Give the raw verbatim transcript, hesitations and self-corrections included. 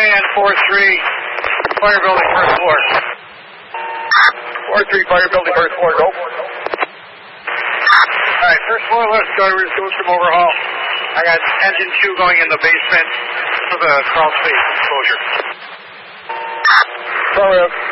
Cheyenne four three, fire building first floor. four three, fire building first floor, go. Alright, first floor, let's go to doing some overhaul. I got engine two going in the basement for the crawl space exposure. Sorry.